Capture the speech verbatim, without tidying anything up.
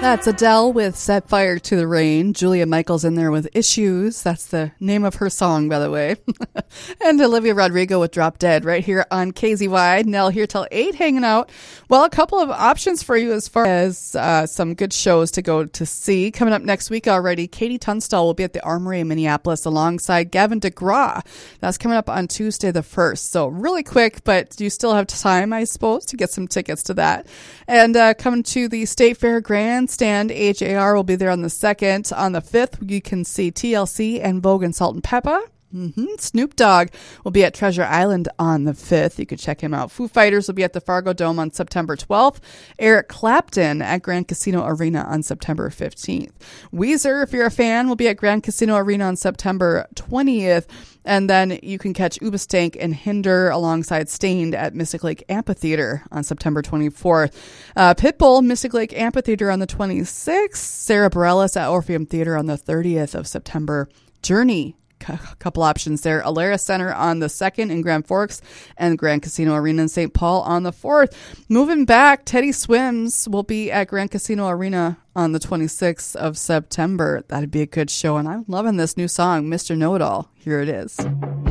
That's Adele with Set Fire to the Rain. Julia Michaels in there with Issues. That's the name of her song, by the way. And Olivia Rodrigo with Drop Dead right here on K Z Y. Nell here till eight hanging out. Well, a couple of options for you as far as uh, some good shows to go to see. Coming up next week already, Katie Tunstall will be at the Armory in Minneapolis alongside Gavin DeGraw. That's coming up on Tuesday the first. So really quick, but you still have time, I suppose, to get some tickets to that. And uh, coming to the State Fair Grandstand, H A R will be there on the second. On the fifth, you can see T L C and Vogue and Salt and Pepper. Mm-hmm. Snoop Dogg will be at Treasure Island on the fifth. You could check him out. Foo Fighters will be at the Fargo Dome on September twelfth. Eric Clapton at Grand Casino Arena on September fifteenth. Weezer, if you're a fan, will be at Grand Casino Arena on September twentieth. And then you can catch Ubastank and Hinder alongside Stained at Mystic Lake Amphitheater on September twenty-fourth. Uh, Pitbull, Mystic Lake Amphitheater on the twenty-sixth. Sarah Bareilles at Orpheum Theater on the thirtieth of September. Journey, a couple options there. Alara Center on the second in Grand Forks and Grand Casino Arena in Saint Paul on the fourth. Moving back, Teddy Swims will be at Grand Casino Arena on the twenty-sixth of September. That'd be a good show. And I'm loving this new song, Mister Know-It-All. Here it is.